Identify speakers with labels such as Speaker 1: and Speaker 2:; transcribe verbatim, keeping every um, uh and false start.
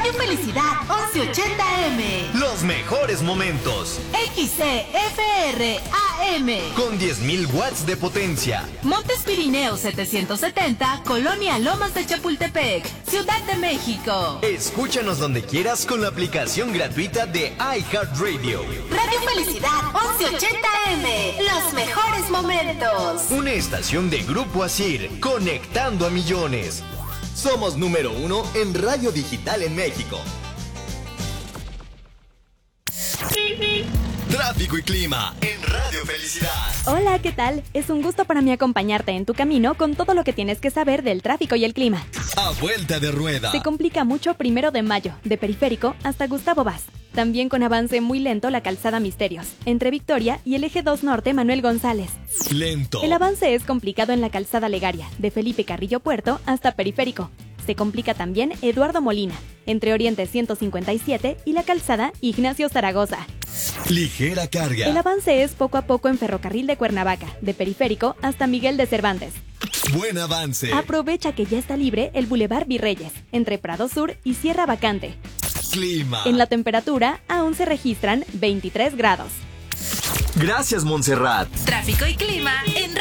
Speaker 1: Radio Felicidad once ochenta A M.
Speaker 2: Los mejores momentos.
Speaker 1: X C F R A M.
Speaker 2: Con diez mil watts de potencia.
Speaker 1: Montes Pirineos setecientos setenta, Colonia Lomas de Chapultepec, Ciudad de México.
Speaker 2: Escúchanos donde quieras con la aplicación gratuita de iHeartRadio.
Speaker 1: Radio Felicidad once ochenta A M. Los mejores momentos.
Speaker 2: Una estación de Grupo Asir, conectando a millones. Somos número uno en radio digital en México. Tráfico y clima en Radio Felicidad.
Speaker 3: Hola, ¿qué tal? Es un gusto para mí acompañarte en tu camino con todo lo que tienes que saber del tráfico y el clima.
Speaker 2: A vuelta de rueda.
Speaker 3: Se complica mucho Primero de Mayo, de Periférico hasta Gustavo Vaz. También con avance muy lento la calzada Misterios, entre Victoria y el eje dos Norte Manuel González.
Speaker 2: Lento.
Speaker 3: El avance es complicado en la calzada Legaria, de Felipe Carrillo Puerto hasta Periférico. Se complica también Eduardo Molina, entre Oriente ciento cincuenta y siete y la calzada Ignacio Zaragoza.
Speaker 2: Ligera carga.
Speaker 3: El avance es poco a poco en Ferrocarril de Cuernavaca, de Periférico hasta Miguel de Cervantes.
Speaker 2: Buen avance.
Speaker 3: Aprovecha que ya está libre el Boulevard Virreyes, entre Prado Sur y Sierra Vacante.
Speaker 2: Clima.
Speaker 3: En la temperatura aún se registran veintitrés grados.
Speaker 2: Gracias, Montserrat.
Speaker 1: Tráfico y clima en